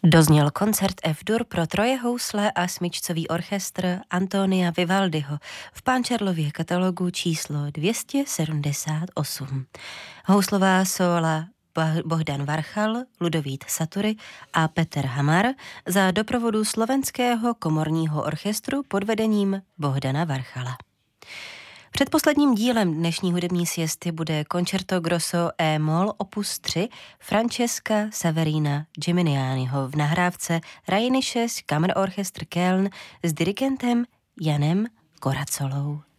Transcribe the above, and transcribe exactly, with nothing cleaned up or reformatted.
Dozněl koncert F-dur pro troje housle a smyčcový orchestr Antonia Vivaldiho v Pančerlově katalogu číslo dvě stě sedmdesát osm. Houslová sóla Bohdan Varchal, Ludovít Satury a Petr Hamar za doprovodu slovenského komorního orchestru pod vedením Bohdana Varchala. Předposledním dílem dnešní hudební siesty bude Concerto Grosso E-moll opus tři Francesca Saverina Geminianiho v nahrávce Rheinisches Kammerorchester Köln s dirigentem Janem Koracolou.